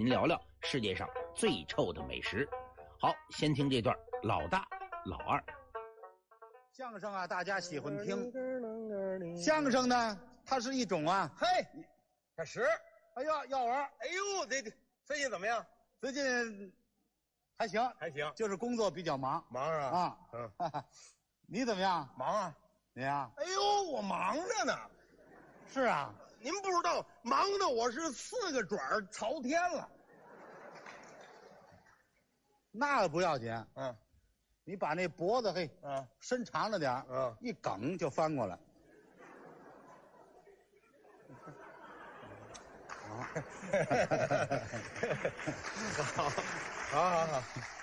您聊聊世界上最臭的美食。好，先听这段老大老二。 相声啊，大家喜欢听。相声呢，它是一种啊， 嘿，开始。 哎呀，要玩。 哎呦，这最近怎么样？ 最近还行， 还行， 就是工作比较忙。 忙啊。 哈哈，你怎么样？ 忙啊。 你啊？ 哎呦，我忙着呢。 是啊， 您不知道，忙的我是4个爪朝天了。 那不要紧。你把那脖子伸长了点，一梗就翻过来。 好。